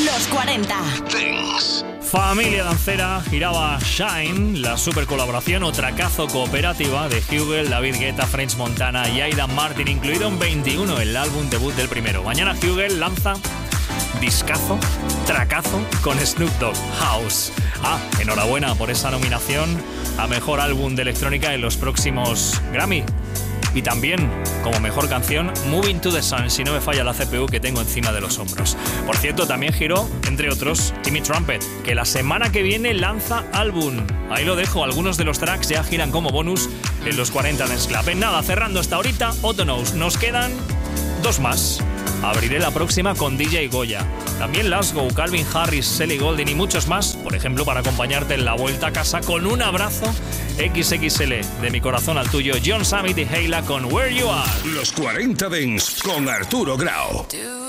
Los 40 Dance. Familia dancera, giraba Shine, la super colaboración o tracazo cooperativa de Hugel, David Guetta, French Montana y Aidan Martin, incluido en 21, el álbum debut del primero. Mañana Hugel lanza discazo, tracazo con Snoop Dogg, House. Enhorabuena por esa nominación a Mejor Álbum de Electrónica en los próximos Grammy. Y también, como mejor canción, Moving to the Sun, si no me falla la CPU que tengo encima de los hombros. Por cierto, también giró, entre otros, Timmy Trumpet, que la semana que viene lanza álbum. Ahí lo dejo, algunos de los tracks ya giran como bonus en los 40 Dance Club. En nada, cerrando esta horita, Otto Knows. Nos quedan 2 más. Abriré la próxima con DJ Goya. También Lasgo, Calvin Harris, Sally Golding y muchos más, por ejemplo, para acompañarte en la vuelta a casa con un abrazo XXL de mi corazón al tuyo, John Summit y Heila con Where You Are. Los 40 Dance con Arturo Grau.